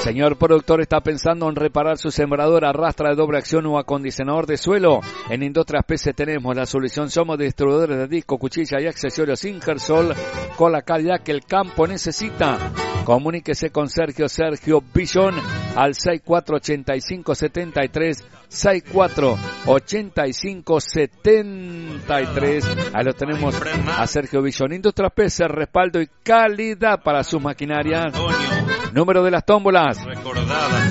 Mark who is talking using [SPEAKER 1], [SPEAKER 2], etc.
[SPEAKER 1] Señor productor, ¿está pensando en reparar su sembradora, arrastra de doble acción o acondicionador de suelo? En Industrias PC tenemos la solución. Somos distribuidores de disco, cuchilla y accesorios Ingersol con la calidad que el campo necesita. Comuníquese con Sergio Billón al 648573 648573. Ahí lo tenemos a Sergio Billón. Industrias PC, respaldo y calidad para sus maquinarias. Número de las tómbolas